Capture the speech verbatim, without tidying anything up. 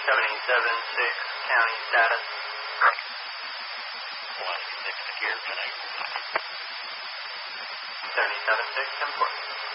seventy-seven six county status. one six here, connect. seventy-seven six, ten four.